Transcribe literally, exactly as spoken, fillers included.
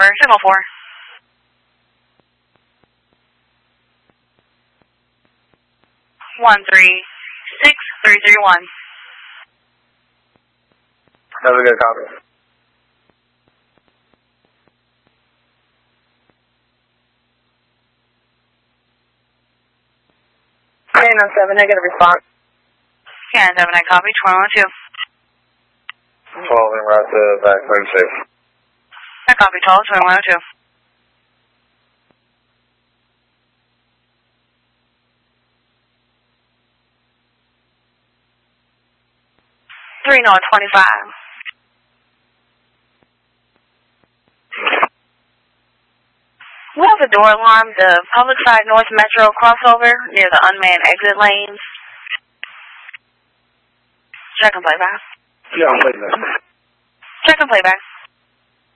number, signal four. One three six three three one. Have a good copy. nine oh seven, negative response. Yeah, seven nine copy, twenty one oh two. twelve en route to back thirty-six. I copy, twelve, twenty one oh two. Three no twenty five. We have a door alarm, the public side North Metro crossover near the unmanned exit lanes. Check and playback. Yeah, I'm playing that. Check and playback.